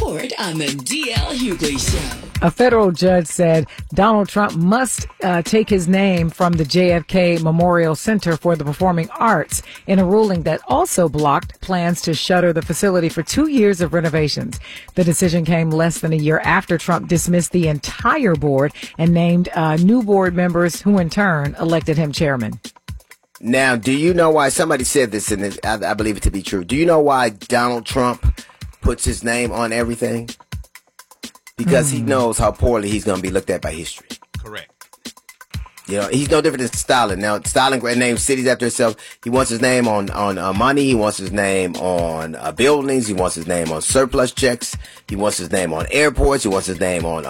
Report on the D.L. Hughley Show. A federal judge said Donald Trump must take his name from the JFK Memorial Center for the Performing Arts in a ruling that also blocked plans to shutter the facility for 2 years of renovations. The decision came less than a year after Trump dismissed the entire board and named new board members who in turn elected him chairman. Now, do you know why somebody said this, and I believe it to be true? Do you know why Donald Trump puts his name on everything? Because he knows how poorly he's going to be looked at by history. Correct. You know, he's no different than Stalin. Now, Stalin named cities after himself. He wants his name on money. He wants his name on buildings. He wants his name on surplus checks. He wants his name on airports. He wants his name on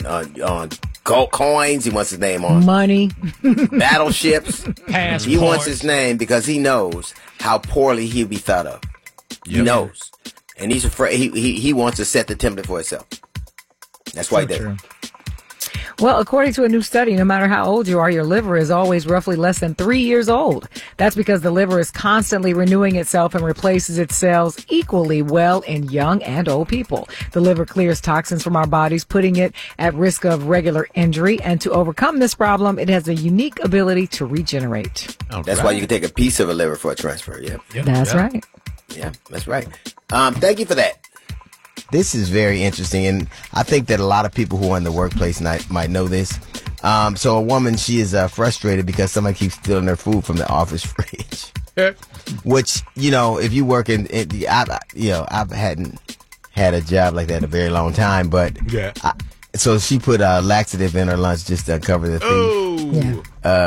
gold coins. He wants his name on money, battleships. Passports. He wants his name because he knows how poorly he'll be thought of. He knows, and he's afraid. He wants to set the template for himself. That's why he did it. Well, according to a new study, no matter how old you are, your liver is always roughly less than 3 years old. That's because the liver is constantly renewing itself and replaces its cells equally well in young and old people. The liver clears toxins from our bodies, putting it at risk of regular injury. And to overcome this problem, it has a unique ability to regenerate. That's why you can take a piece of a liver for a transfer. Yeah. That's right. Yeah, that's right. Thank you for that. This is very interesting, and I think that a lot of people who are in the workplace might know this. So a woman, she is frustrated because somebody keeps stealing her food from the office fridge. Which, you know, if you work I hadn't had a job like that in a very long time, but so she put a laxative in her lunch just to cover the thief.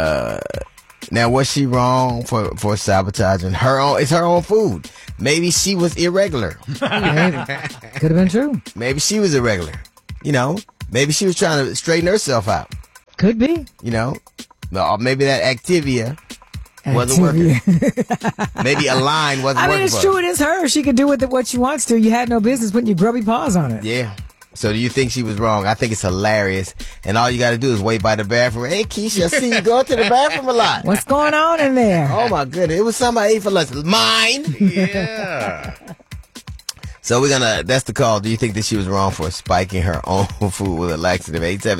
Now, was she wrong for sabotaging her own? It's her own food. Maybe she was irregular. Could have been true. Maybe she was irregular. You know, maybe she was trying to straighten herself out. Could be. You know, or maybe that Activia wasn't working. Maybe a line wasn't working. I mean, it's true. It is her. She can do with it what she wants to. You had no business putting your grubby paws on it. Yeah. So do you think she was wrong? I think it's hilarious. And all you got to do is wait by the bathroom. Hey, Keisha, I see you go to the bathroom a lot. What's going on in there? Oh, my goodness. It was somebody ate for lunch. Mine. Yeah. So that's the call. Do you think that she was wrong for spiking her own food with a laxative?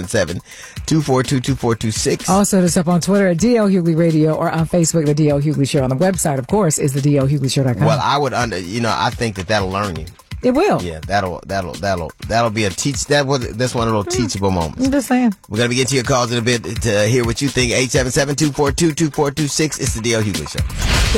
877-242-2426. Also, just up on Twitter at DL Hughley Radio or on Facebook, The DL Hughley Show. On the website, of course, is the DLHughleyShow.com. Well, I would I think that'll learn you. It will. Yeah, that'll be a that's one of those teachable moments. I'm just saying. We're going to be getting to your calls in a bit to hear what you think. 877-242-2426. It's the D.L. Hughley Show. The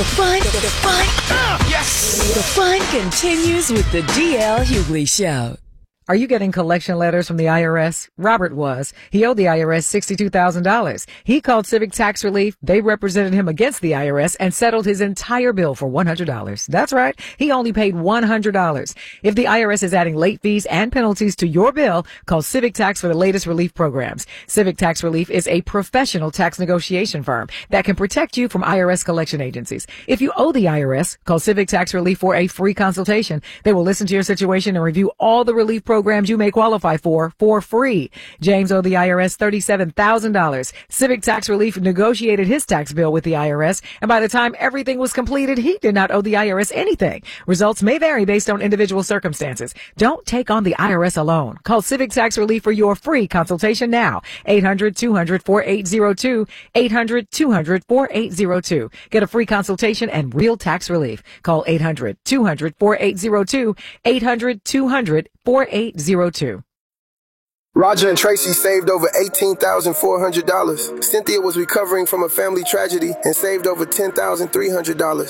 fun continues with the D.L. Hughley Show. Are you getting collection letters from the IRS? Robert was. He owed the IRS $62,000. He called Civic Tax Relief. They represented him against the IRS and settled his entire bill for $100. That's right. He only paid $100. If the IRS is adding late fees and penalties to your bill, call Civic Tax for the latest relief programs. Civic Tax Relief is a professional tax negotiation firm that can protect you from IRS collection agencies. If you owe the IRS, call Civic Tax Relief for a free consultation. They will listen to your situation and review all the relief programs you may qualify for free. James owed the IRS $37,000. Civic Tax Relief negotiated his tax bill with the IRS, and by the time everything was completed, he did not owe the IRS anything. Results may vary based on individual circumstances. Don't take on the IRS alone. Call Civic Tax Relief for your free consultation now. 800-200-4802. 800-200-4802. Get a free consultation and real tax relief. Call 800-200-4802. 800-200-4802. Roger and Tracy saved over $18,400. Cynthia was recovering from a family tragedy and saved over $10,300.